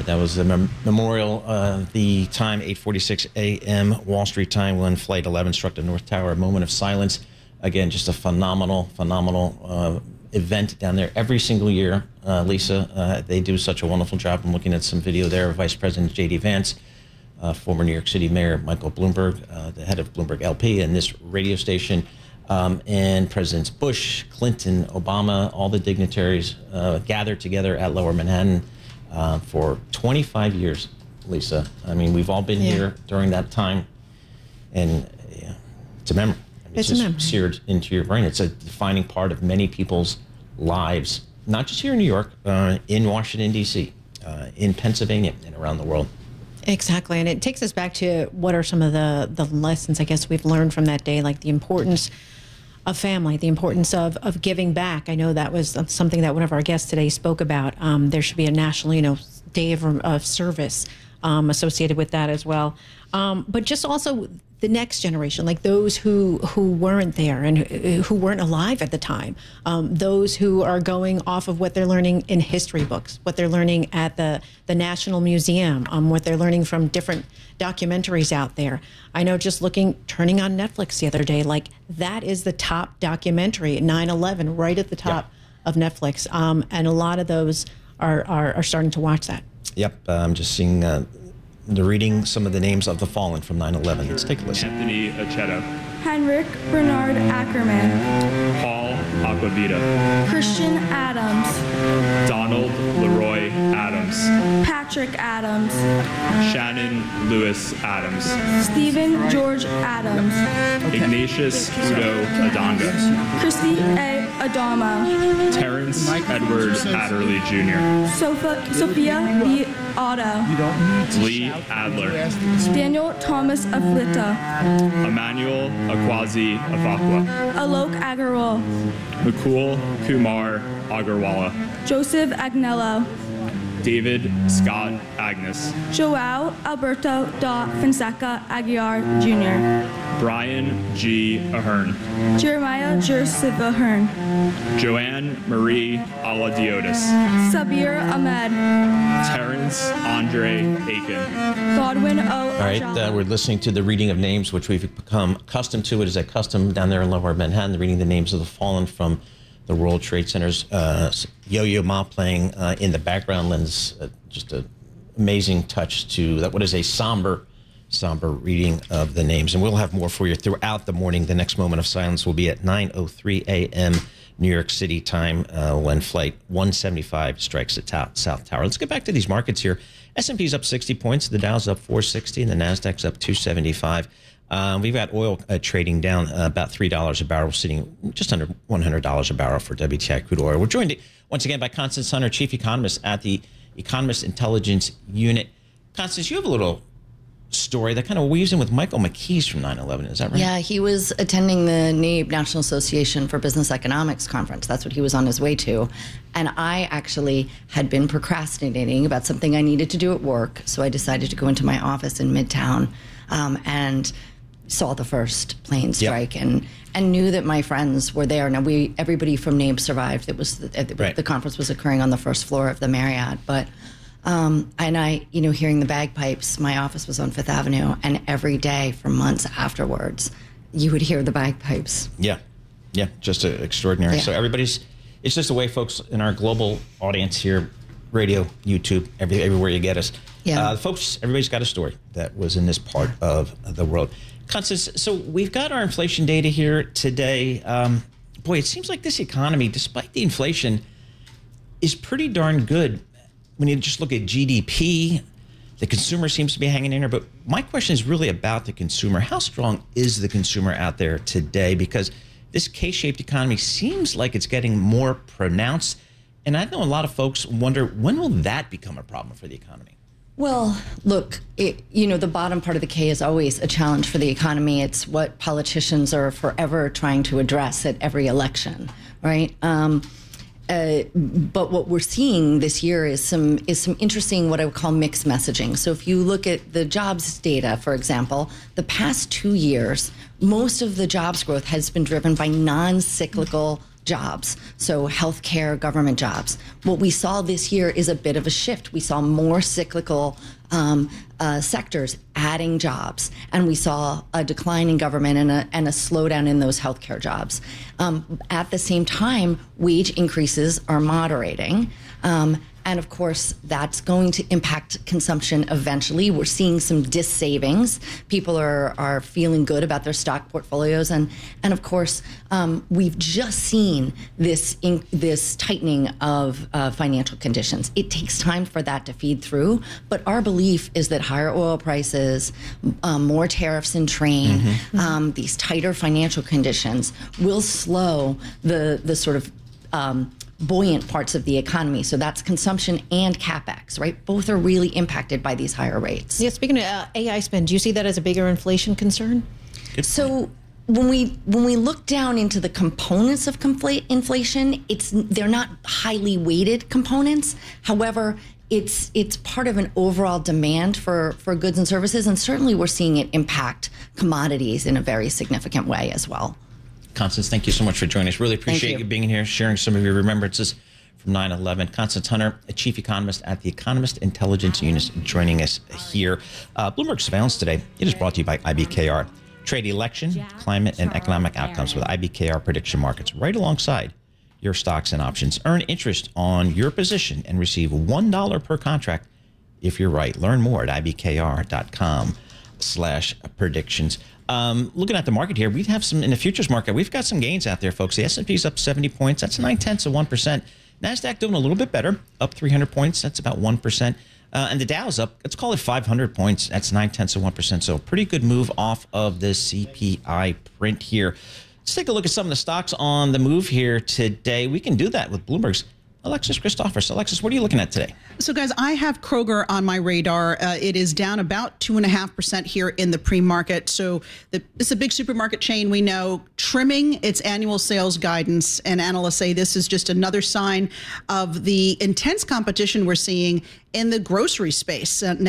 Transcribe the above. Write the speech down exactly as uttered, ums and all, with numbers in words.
That was the mem- memorial. Uh, the time, eight forty-six a.m. Wall Street time, when Flight eleven struck the North Tower. A moment of silence. Again, just a phenomenal, phenomenal uh, event down there every single year. Uh, Lisa, uh, they do such a wonderful job. I'm looking at some video there of Vice President J D. Vance, uh, former New York City Mayor Michael Bloomberg, uh, the head of Bloomberg L P and this radio station, um, and Presidents Bush, Clinton, Obama, all the dignitaries uh, gathered together at Lower Manhattan uh, for twenty-five years, Lisa. I mean, we've all been yeah. here during that time, and yeah, it's a memory. I mean, it's, it's just seared into your brain. It's a defining part of many people's lives, not just here in New York, uh, in Washington, D C, uh, in Pennsylvania, and around the world. Exactly. And it takes us back to what are some of the, the lessons, I guess, we've learned from that day, like the importance of family, the importance of, of giving back. I know that was something that one of our guests today spoke about. Um, there should be a national, you know, day of, of service um, associated with that as well. Um, but just also the next generation, like those who who weren't there and who weren't alive at the time, um, those who are going off of what they're learning in history books, what they're learning at the, the National Museum, um, what they're learning from different documentaries out there. I know just looking, turning on Netflix the other day, like that is the top documentary, nine eleven, right at the top yeah. of Netflix. Um, and a lot of those are, are, are starting to watch that. Yep, uh, I'm just seeing... Uh, They're reading some of the names of the fallen from nine eleven. Let's take a listen. Anthony Aceto. Henrik Bernard Ackerman. Paul Aquavita. Christian Adams. Donald Leroy Adams. Patrick Adams. Shannon Lewis Adams. Stephen George Adams. Ignatius Udo Adonga. Christy A. Adama. Terrence Edward Adderley Junior Sophia, Sophia B. Otto. Lee Adler. Daniel Thomas Aflita. Emmanuel Akwazi Afakwa. Alok Agarwal. Mukul Kumar Agarwala. Joseph Agnello. David Scott Agnes. Joao Alberto da Fonseca Aguiar Junior Brian G. Ahern. Jeremiah Joseph Ahern. Joanne Marie Aladiotis. Sabir Ahmed. Terrence Andre Aiken. Godwin O. All right, uh, we're listening to the reading of names, which we've become accustomed to. It is a custom down there in Lower Manhattan, the reading the names of the fallen from the World Trade Center's uh, Yo-Yo Ma playing uh, in the background lends uh, just an amazing touch to that. What is a somber, somber reading of the names. And we'll have more for you throughout the morning. The next moment of silence will be at nine oh three a.m. New York City time uh, when Flight one seventy-five strikes the ta- South Tower. Let's get back to these markets here. S and P's up sixty points. The Dow's up four sixty, and the Nasdaq's up two seventy-five. Um, we've got oil uh, trading down uh, about three dollars a barrel, sitting just under one hundred dollars a barrel for W T I crude oil. We're joined once again by Constance Hunter, Chief Economist at the Economist Intelligence Unit. Constance, you have a little story that kind of weaves in with Michael McKees from nine eleven. Is that right? Yeah, he was attending the N A B E, National Association for Business Economics Conference. That's what he was on his way to. And I actually had been procrastinating about something I needed to do at work, so I decided to go into my office in Midtown um, and saw the first plane strike yep. and and knew that my friends were there. Now, we everybody from N A B E survived. It was the, right. the conference was occurring on the first floor of the Marriott, but um, and I, you know, hearing the bagpipes. My office was on Fifth Avenue, and every day for months afterwards, you would hear the bagpipes. Yeah, yeah, just uh, extraordinary. Yeah. So everybody's. It's just the way folks in our global audience here, radio, YouTube, every, everywhere you get us. Yeah, uh, folks, everybody's got a story that was in this part of the world. Constance, so we've got our inflation data here today. Um, boy, it seems like this economy, despite the inflation, is pretty darn good. When you just look at G D P, the consumer seems to be hanging in there. But my question is really about the consumer. How strong is the consumer out there today? Because this K-shaped economy seems like it's getting more pronounced. And I know a lot of folks wonder, when will that become a problem for the economy? Well, look, it, you know, the bottom part of the K is always a challenge for the economy. It's what politicians are forever trying to address at every election, right? Um, uh, but what we're seeing this year is some is some interesting, what I would call mixed messaging. So if you look at the jobs data, for example, the past two years, most of the jobs growth has been driven by non-cyclical jobs, so healthcare, government jobs. What we saw this year is a bit of a shift. We saw more cyclical um, uh, sectors adding jobs, and we saw a decline in government and a, and a slowdown in those healthcare jobs. Um, at the same time, wage increases are moderating. Um, And of course, that's going to impact consumption eventually. We're seeing some dis savings. People are, are feeling good about their stock portfolios. And, and of course, um, we've just seen this, in, this tightening of uh, financial conditions. It takes time for that to feed through. But our belief is that higher oil prices, um, more tariffs in train, mm-hmm. um, these tighter financial conditions will slow the, the sort of um, buoyant parts of the economy. So that's consumption and capex, right? Both are really impacted by these higher rates. Yeah, speaking of uh, A I spend, do you see that as a bigger inflation concern? So when we when we look down into the components of confl- inflation, it's they're not highly weighted components. However, it's it's part of an overall demand for, for goods and services, and certainly we're seeing it impact commodities in a very significant way as well. Constance, thank you so much for joining us. Really appreciate you. you being here, sharing some of your remembrances from nine eleven. Constance Hunter, a chief economist at the Economist Intelligence Unit, joining us here. Uh, Bloomberg Surveillance today, it is brought to you by I B K R. Trade election, climate, and economic outcomes with I B K R prediction markets right alongside your stocks and options. Earn interest on your position and receive one dollar per contract if you're right. Learn more at ibkr.com slash predictions. Um, looking at the market here, we have some in the futures market. We've got some gains out there, folks. The S and P's up seventy points. That's nine tenths of one percent. NASDAQ doing a little bit better, up three hundred points. That's about one percent. Uh, and the Dow's up, let's call it five hundred points. That's nine tenths of one percent. So a pretty good move off of the C P I print here. Let's take a look at some of the stocks on the move here today. We can do that with Bloomberg's Alexis Christophers. Alexis, what are you looking at today? So, guys, I have Kroger on my radar. Uh, it is down about two and a half percent here in the pre-market. So, the, it's a big supermarket chain. We know trimming its annual sales guidance, and analysts say this is just another sign of the intense competition we're seeing in the grocery space. Uh, now